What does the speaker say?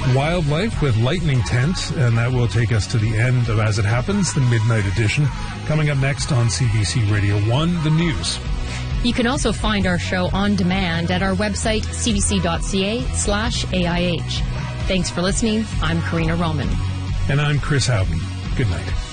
wildlife with Lightning Tent, and that will take us to the end of As It Happens, the Midnight Edition. Coming up next on CBC Radio 1, the news. You can also find our show on demand at our website, cbc.ca/AIH. Thanks for listening. I'm Karina Roman. And I'm Chris Houghton. Good night.